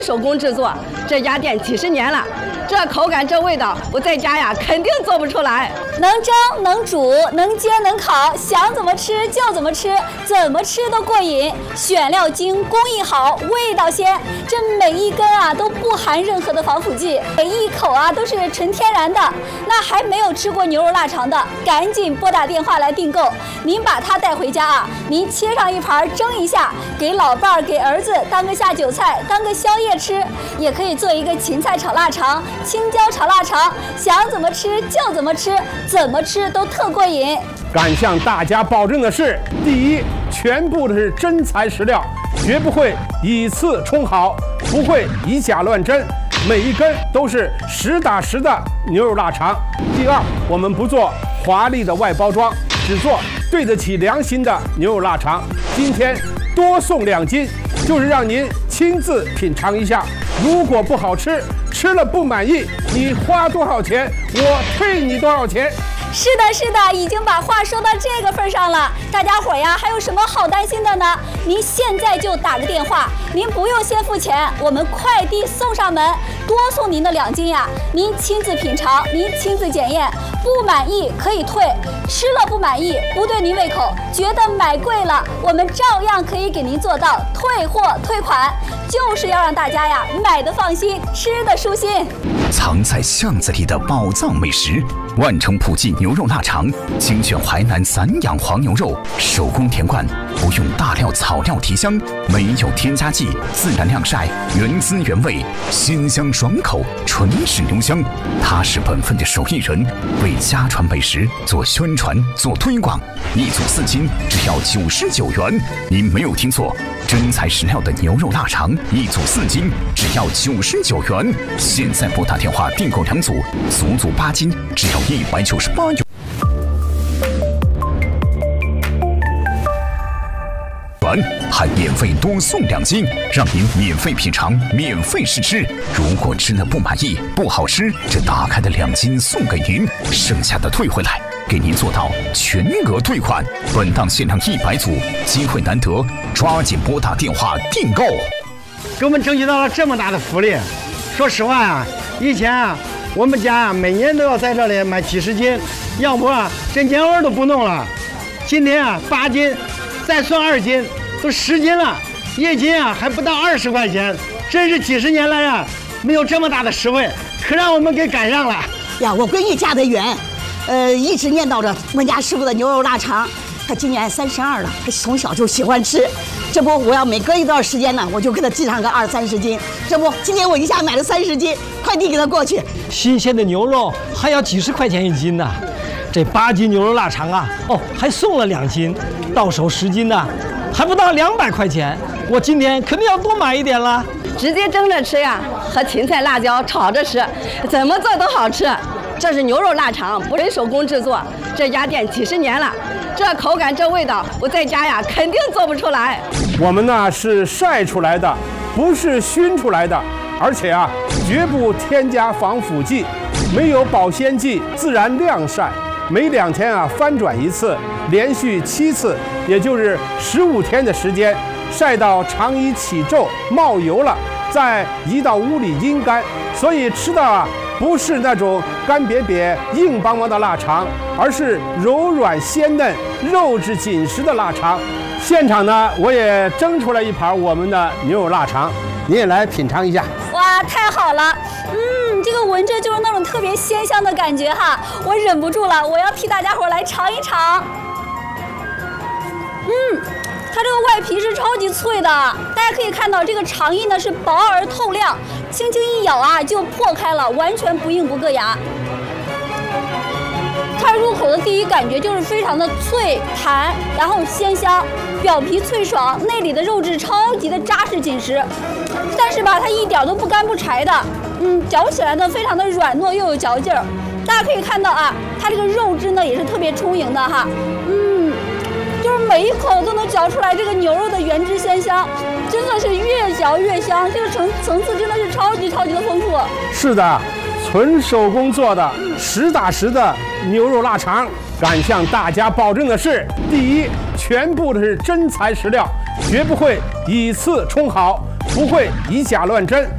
手工制作，这家店几十年了，这口感这味道，我在家呀肯定做不出来。 能蒸能煮能煎能烤，想怎么吃就怎么吃，怎么吃都过瘾。选料精，工艺好，味道鲜，这每一根啊都不含任何的防腐剂，每一口啊都是纯天然的。那还没有吃过牛肉腊肠的，赶紧拨打电话来订购。您把它带回家啊，您切上一盘蒸一下，给老伴儿给儿子当个下酒菜，当个宵夜吃，也可以做一个芹菜炒腊肠、青椒炒腊肠，想怎么吃就怎么吃，怎么吃都特过瘾。 敢向大家保证的是，第一，全部的是真材实料，绝不会以次充好，不会以假乱真，每一根都是实打实的牛肉腊肠。第二，我们不做华丽的外包装，只做对得起良心的牛肉腊肠。今天多送2斤，就是让您亲自品尝一下。如果不好吃，吃了不满意，你花多少钱，我退你多少钱。 是的，是的，已经把话说到这个份上了。大家伙呀，还有什么好担心的呢？您现在就打个电话，您不用先付钱，我们快递送上门，多送您的2斤呀。您亲自品尝，您亲自检验，不满意可以退，吃了不满意，不对您胃口，觉得买贵了，我们照样可以给您做到退货退款，就是要让大家呀买的放心，吃的舒心。 藏在巷子里的宝藏美食，万城普记牛肉腊肠，精选淮南散养黄牛肉，手工填灌，不用大料草料提香，没有添加剂，自然晾晒，原汁原味，鲜香爽口，纯是牛香。他是本分的手艺人，为家传美食做宣传做推广，一组4斤只要99元。您没有听错，真材实料的牛肉腊肠，一组4斤只要99元。现在拨打电话订购2组，足足8斤只要198元。还免费多送2斤，让您免费品尝，免费试吃。如果吃了不满意、不好吃，这打开的2斤送给您，剩下的退回来，给您做到全额退款。本档限量100组，机会难得，抓紧拨打电话订购。 给我们争取到了这么大的福利。说实话啊，以前啊，我们家啊每年都要在这里买几十斤，要不啊这年味都不弄了。今天啊8斤，再算2斤。都10斤了，1斤啊还不到20块钱，真是几十年来啊没有这么大的实惠，可让我们给赶上了呀！我闺女嫁得远，一直念叨着我家师傅的牛肉腊肠，她今年32了，她从小就喜欢吃。这不，我要每隔一段时间呢，我就给她寄上个20-30斤。这不，今天我一下买了30斤，快递给她过去。 新鲜的牛肉还要几十块钱1斤呢，这8斤牛肉腊肠啊，还送了2斤，到手10斤呢。还不到200块钱，我今天肯定要多买一点了。 直接蒸着吃呀，和芹菜、辣椒炒着吃，怎么做都好吃。这是牛肉腊肠，不是手工制作，这家店几十年了，这口感这味道，我在家呀肯定做不出来。 我们呢是晒出来的，不是熏出来的，而且啊绝不添加防腐剂，没有保鲜剂，自然晾晒。每2天啊翻转1次，连续7次，也就是15天的时间，晒到肠衣起皱冒油了，再移到屋里阴干。所以吃的啊不是那种干瘪瘪硬邦邦的腊肠，而是柔软鲜嫩、肉质紧实的腊肠。现场呢我也蒸出来一盘我们的牛肉腊肠，您也来品尝一下。 哇，太好了！这个闻着就是那种特别鲜香的感觉哈，我忍不住了，我要替大家伙来尝一尝。它这个外皮是超级脆的，大家可以看到这个肠衣呢是薄而透亮，轻轻一咬啊就破开了，完全不硬不硌牙。它入口的第一感觉就是非常的脆弹，然后鲜香，表皮脆爽，内里的肉质超级的扎实紧实，但是吧它一点都不干不柴的。嚼起来呢非常的软糯又有嚼劲儿，大家可以看到啊，它这个肉质呢也是特别充盈的哈，就是每一口都能嚼出来这个牛肉的原汁鲜香，真的是越嚼越香，这个层次真的是超级的丰富。 是的，纯手工做的实打实的牛肉腊肠。敢向大家保证的是，第一，全部的是真材实料，绝不会以次充好，不会以假乱真。